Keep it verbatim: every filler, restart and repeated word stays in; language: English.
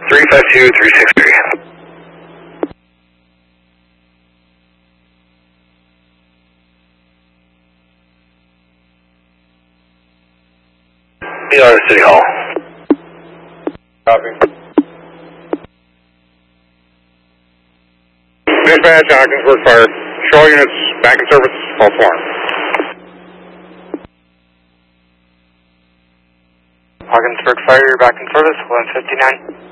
three five two, three six three. B R City Hall. Copy. Dispatch, Ogdensburg Fire. Control units back in service, false alarm. Ogdensburg Fire, you're back in service, one fifty-nine.